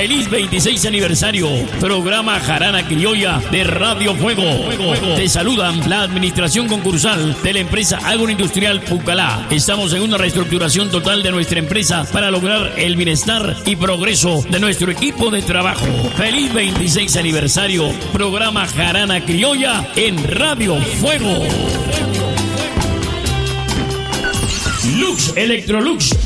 Feliz 26 aniversario. Programa Jarana Criolla de Radio Fuego. Te saludan la administración concursal de la empresa agroindustrial Pucalá. Estamos en una reestructuración total de nuestra empresa para lograr el bienestar y progreso de nuestro equipo de trabajo. Feliz 26 aniversario. Programa Jarana Criolla en Radio Fuego. Lux Electrolux